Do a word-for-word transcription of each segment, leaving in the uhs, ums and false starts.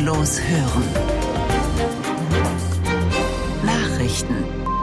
Grenzenlos hören. Nachrichten.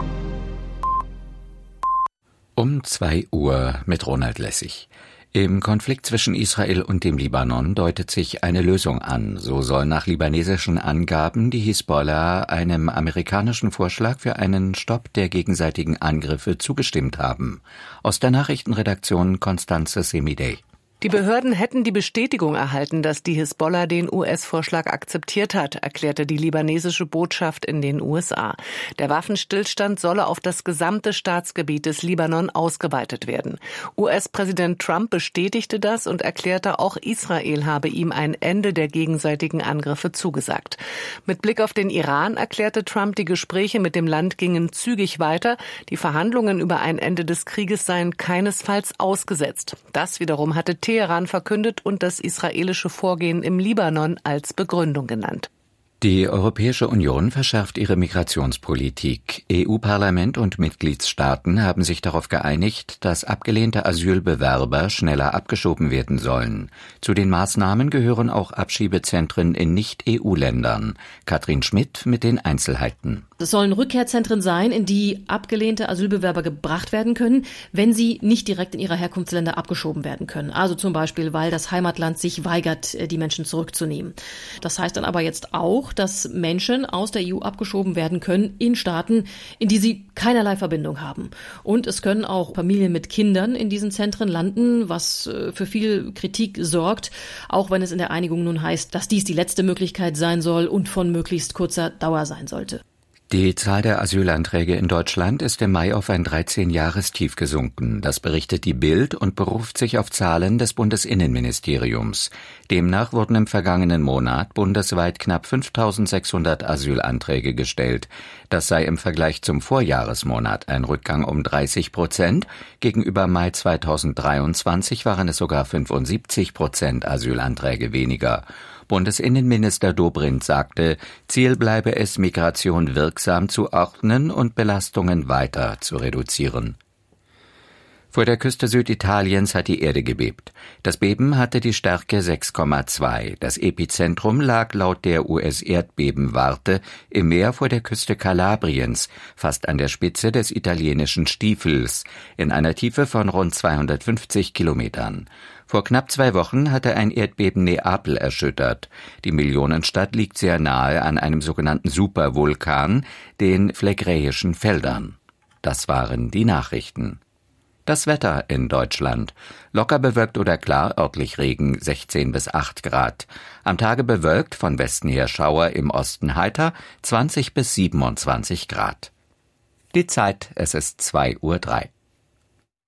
Um zwei Uhr mit Ronald Lessig. Im Konflikt zwischen Israel und dem Libanon deutet sich eine Lösung an. So soll nach libanesischen Angaben die Hisbollah einem amerikanischen Vorschlag für einen Stopp der gegenseitigen Angriffe zugestimmt haben. Aus der Nachrichtenredaktion Constanze Semidey. Die Behörden hätten die Bestätigung erhalten, dass die Hisbollah den U S-Vorschlag akzeptiert hat, erklärte die libanesische Botschaft in den U S A. Der Waffenstillstand solle auf das gesamte Staatsgebiet des Libanon ausgeweitet werden. U S-Präsident Trump bestätigte das und erklärte, auch Israel habe ihm ein Ende der gegenseitigen Angriffe zugesagt. Mit Blick auf den Iran erklärte Trump, die Gespräche mit dem Land gingen zügig weiter. Die Verhandlungen über ein Ende des Krieges seien keinesfalls ausgesetzt. Das wiederum hatte Teheran verkündet und das israelische Vorgehen im Libanon als Begründung genannt. Die Europäische Union verschärft ihre Migrationspolitik. E U-Parlament und Mitgliedstaaten haben sich darauf geeinigt, dass abgelehnte Asylbewerber schneller abgeschoben werden sollen. Zu den Maßnahmen gehören auch Abschiebezentren in Nicht-E U-Ländern. Katrin Schmidt mit den Einzelheiten. Es sollen Rückkehrzentren sein, in die abgelehnte Asylbewerber gebracht werden können, wenn sie nicht direkt in ihre Herkunftsländer abgeschoben werden können. Also zum Beispiel, weil das Heimatland sich weigert, die Menschen zurückzunehmen. Das heißt dann aber jetzt auch, dass Menschen aus der E U abgeschoben werden können in Staaten, in die sie keinerlei Verbindung haben. Und es können auch Familien mit Kindern in diesen Zentren landen, was für viel Kritik sorgt, auch wenn es in der Einigung nun heißt, dass dies die letzte Möglichkeit sein soll und von möglichst kurzer Dauer sein sollte. Die Zahl der Asylanträge in Deutschland ist im Mai auf ein dreizehn-Jahrestief gesunken. Das berichtet die Bild und beruft sich auf Zahlen des Bundesinnenministeriums. Demnach wurden im vergangenen Monat bundesweit knapp fünftausendsechshundert Asylanträge gestellt. Das sei im Vergleich zum Vorjahresmonat ein Rückgang um dreißig Prozent. Gegenüber Mai zweitausenddreiundzwanzig waren es sogar fünfundsiebzig Prozent Asylanträge weniger. Bundesinnenminister Dobrindt sagte, Ziel bleibe es, Migration wirksam zu ordnen und Belastungen weiter zu reduzieren. Vor der Küste Süditaliens hat die Erde gebebt. Das Beben hatte die Stärke sechs Komma zwei. Das Epizentrum lag laut der U S-Erdbebenwarte im Meer vor der Küste Kalabriens, fast an der Spitze des italienischen Stiefels, in einer Tiefe von rund zweihundertfünfzig Kilometern. Vor knapp zwei Wochen hatte ein Erdbeben Neapel erschüttert. Die Millionenstadt liegt sehr nahe an einem sogenannten Supervulkan, den Phlegräischen Feldern. Das waren die Nachrichten. Das Wetter in Deutschland. Locker bewölkt oder klar, örtlich Regen, sechzehn bis acht Grad. Am Tage bewölkt, von Westen her Schauer, im Osten heiter, zwanzig bis siebenundzwanzig Grad. Die Zeit, es ist zwei Uhr drei.